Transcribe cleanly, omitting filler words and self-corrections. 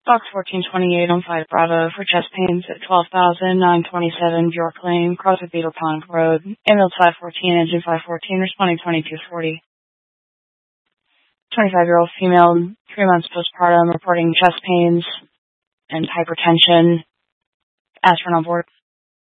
Box 1428 on 5 Bravo for chest pains at 12,927 Bjork Lane, Crosby Beetle Pond Road, ambulance 514, engine 514, responding 2240. 25-year-old female, 3 months postpartum, reporting chest pains and hypertension. Aspirin on board.